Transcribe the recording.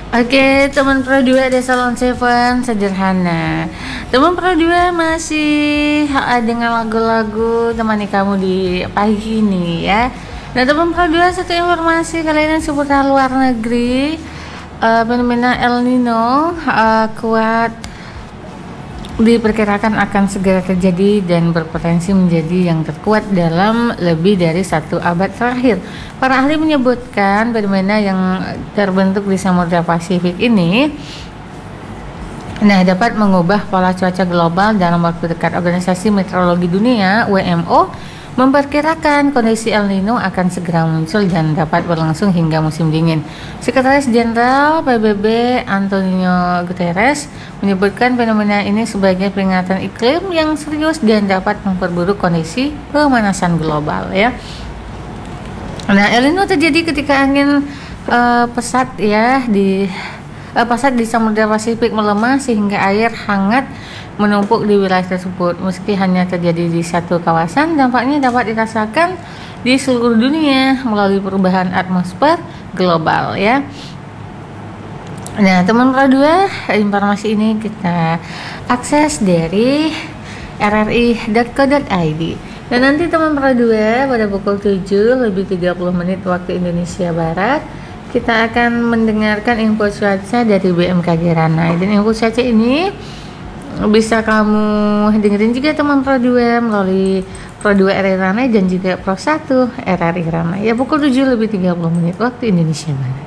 Oke, teman Pro 2 ada Salon Seven sederhana. Teman Pro 2 masih dengan lagu-lagu temani kamu di pagi ini ya. Nah, teman Pro 2, satu informasi kali ini seputar luar negeri. Fenomena El Nino kuat diperkirakan akan segera terjadi dan berpotensi menjadi yang terkuat dalam lebih dari 1 abad terakhir. Para ahli menyebutkan fenomena yang terbentuk di Samudra Pasifik ini dapat mengubah pola cuaca global dalam waktu dekat. Organisasi Meteorologi Dunia (WMO) memperkirakan kondisi El Nino akan segera muncul dan dapat berlangsung hingga musim dingin. Sekretaris Jenderal PBB Antonio Guterres menyebutkan fenomena ini sebagai peringatan iklim yang serius dan dapat memperburuk kondisi pemanasan global ya. Nah, El Nino terjadi ketika angin pesat di Samudra Pasifik melemah sehingga air hangat menumpuk di wilayah tersebut. Meski hanya terjadi di satu kawasan, dampaknya dapat dirasakan di seluruh dunia melalui perubahan atmosfer global ya. Nah, teman Pro 2, informasi ini kita akses dari rri.co.id. Dan nanti teman Pro 2 pada pukul 7:30 waktu Indonesia Barat kita akan mendengarkan info cuaca dari BMKG Ranai. Dan info cuaca ini bisa kamu dengerin juga teman Pro 2 melalui Pro 2 RRI Ranai dan juga Pro 1 RRI Ranai ya, pukul 7:30 waktu Indonesia Barat.